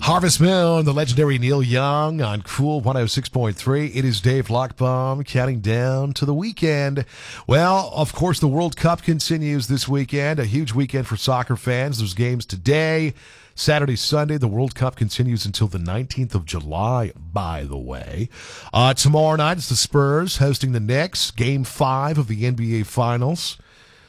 Harvest Moon, the legendary Neil Young on Cool 106.3. It is Dave Lockbaum counting down to the weekend. Well, of course, the World Cup continues this weekend. A huge weekend for soccer fans. There's games today, Saturday, Sunday. The World Cup continues until the 19th of July, by the way. Tomorrow night, it's the Spurs hosting the Knicks. Game 5 of the NBA Finals.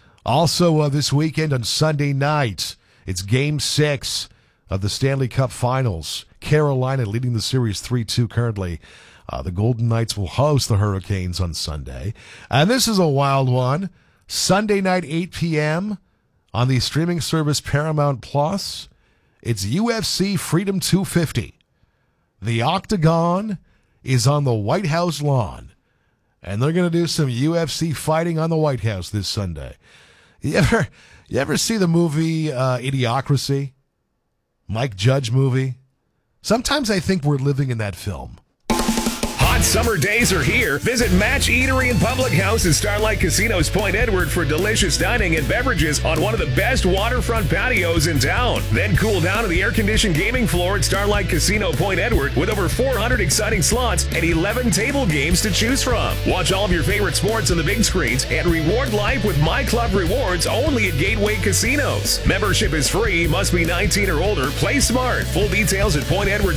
Also, this weekend on Sunday night, it's Game 6 of the Stanley Cup Finals. Carolina leading the series 3-2 currently. The Golden Knights will host the Hurricanes on Sunday. And this is a wild one. Sunday night, 8 p.m. on the streaming service Paramount Plus. It's UFC Freedom 250. The Octagon is on the White House lawn. And they're going to do some UFC fighting on the White House this Sunday. You ever see the movie Idiocracy? Mike Judge movie? Sometimes I think we're living in that film. Hot summer days are here. Visit Match Eatery and Public House at Starlight Casino's Point Edward for delicious dining and beverages on one of the best waterfront patios in town. Then cool down to the air-conditioned gaming floor at Starlight Casino Point Edward with over 400 exciting slots and 11 table games to choose from. Watch all of your favorite sports on the big screens and reward life with My Club Rewards only at Gateway Casinos. Membership is free, must be 19 or older. Play smart. Full details at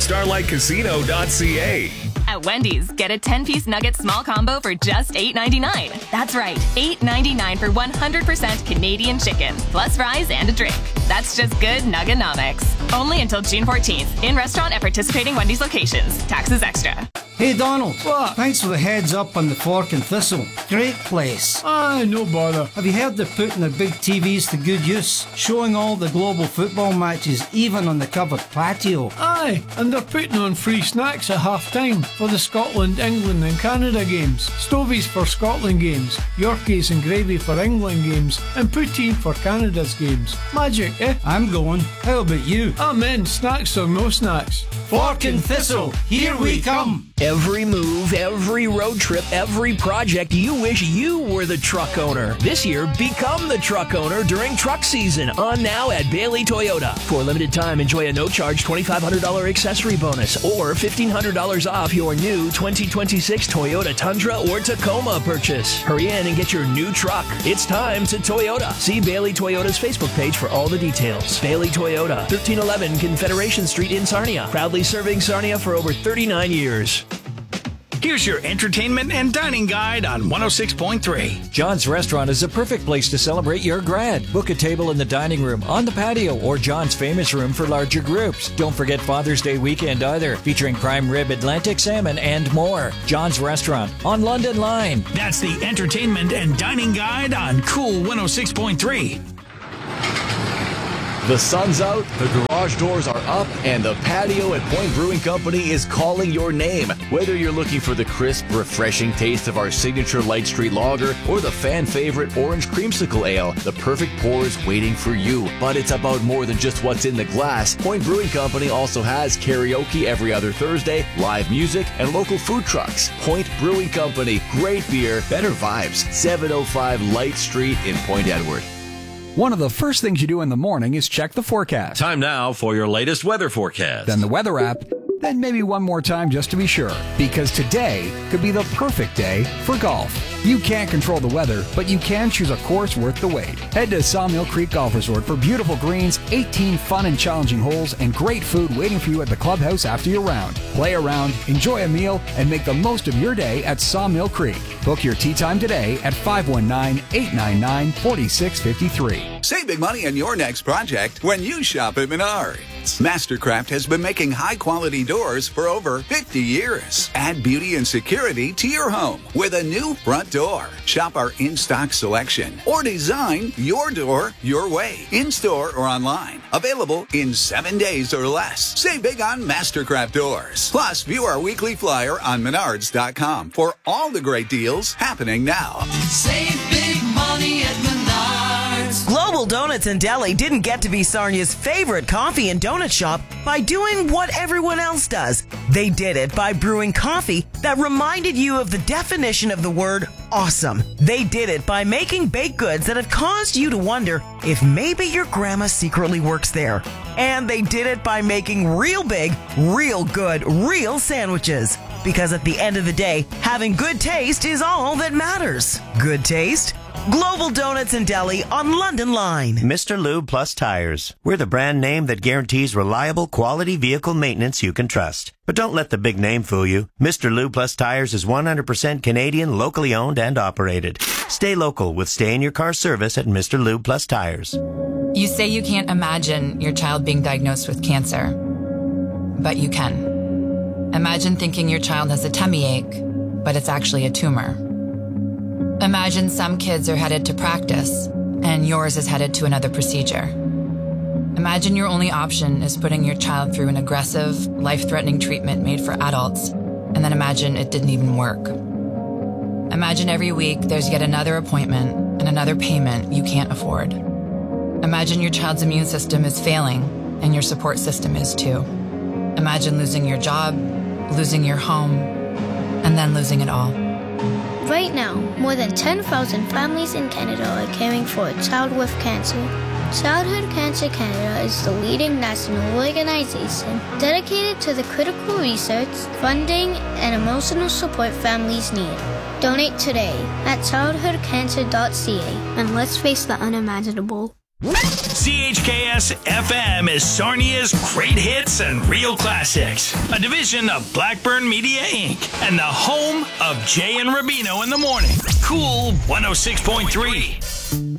pointedwardstarlightcasino.ca. At Wendy's, get a 10-piece nugget small combo for just $8.99. That's right, $8.99 for 100% Canadian chicken, plus fries and a drink. That's just good Nuggenomics. Only until June 14th. In restaurant at participating Wendy's locations. Taxes extra. Hey, Donald. What? Thanks for the heads up on the Fork and Thistle. Great place. Aye, no bother. Have you heard they're putting their big TVs to good use? Showing all the global football matches, even on the covered patio. Aye, and they're putting on free snacks at half-time for the Scotland, England and Canada games. Stovies for Scotland games, Yorkies and gravy for England games, and poutine for Canada's games. Magic, eh? I'm going. How about you? Amen, snacks or no snacks. Fork and Thistle, here we come. Every move, every road trip, every project, you wish you were the truck owner. This year, become the truck owner during truck season on now at Bailey Toyota. For a limited time, enjoy a no-charge $2,500 accessory bonus or $1,500 off your new 2026 Toyota Tundra or Tacoma purchase. Hurry in and get your new truck. It's time to Toyota. See Bailey Toyota's Facebook page for all the details. Bailey Toyota, 1311 Confederation Street in Sarnia. Proudly serving Sarnia for over 39 years. Here's your entertainment and dining guide on 106.3. John's Restaurant is a perfect place to celebrate your grad. Book a table in the dining room, on the patio, or John's Famous Room for larger groups. Don't forget Father's Day weekend either, featuring prime rib, Atlantic salmon, and more. John's Restaurant on London Line. That's the entertainment and dining guide on Cool 106.3. The sun's out, the garage doors are up, and the patio at Point Brewing Company is calling your name. Whether you're looking for the crisp, refreshing taste of our signature Light Street Lager or the fan favorite Orange Creamsicle Ale, the perfect pour is waiting for you. But it's about more than just what's in the glass. Point Brewing Company also has karaoke every other Thursday, live music, and local food trucks. Point Brewing Company, great beer, better vibes. 705 Light Street in Point Edward. One of the first things you do in the morning is check the forecast. Time now for your latest weather forecast. Then the weather app, then maybe one more time just to be sure. Because today could be the perfect day for golf. You can't control the weather, but you can choose a course worth the wait. Head to Sawmill Creek Golf Resort for beautiful greens, 18 fun and challenging holes, and great food waiting for you at the clubhouse after your round. Play around, enjoy a meal, and make the most of your day at Sawmill Creek. Book your tee time today at 519-899-4653. Save big money on your next project when you shop at Menards. Mastercraft has been making high-quality doors for over 50 years. Add beauty and security to your home with a new front door. Shop our in-stock selection or design your door your way, in-store or online. Available in 7 days or less. Save big on Mastercraft doors. Plus, view our weekly flyer on Menards.com for all the great deals happening now. Save big money at Menards. Global Donuts and Deli didn't get to be Sarnia's favorite coffee and donut shop by doing what everyone else does. They did it by brewing coffee that reminded you of the definition of the word awesome. They did it by making baked goods that have caused you to wonder if maybe your grandma secretly works there. And they did it by making real big, real good, real sandwiches. Because at the end of the day, having good taste is all that matters. Good taste? Global Donuts and Deli on London Line. Mr. Lube Plus Tires. We're the brand name that guarantees reliable, quality vehicle maintenance you can trust. But don't let the big name fool you. Mr. Lube Plus Tires is 100% Canadian, locally owned and operated. Stay local with Stay in Your Car service at Mr. Lube Plus Tires. You say you can't imagine your child being diagnosed with cancer, but you can. Imagine thinking your child has a tummy ache, but it's actually a tumor. Imagine some kids are headed to practice, and yours is headed to another procedure. Imagine your only option is putting your child through an aggressive, life-threatening treatment made for adults, and then imagine it didn't even work. Imagine every week there's yet another appointment and another payment you can't afford. Imagine your child's immune system is failing, and your support system is too. Imagine losing your job, losing your home, and then losing it all. Right now, more than 10,000 families in Canada are caring for a child with cancer. Childhood Cancer Canada is the leading national organization dedicated to the critical research, funding, and emotional support families need. Donate today at childhoodcancer.ca and let's face the unimaginable. CHKS FM is Sarnia's Great Hits and Real Classics, a division of Blackburn Media Inc. and the home of Jay and Rubino in the morning. Cool 106.3.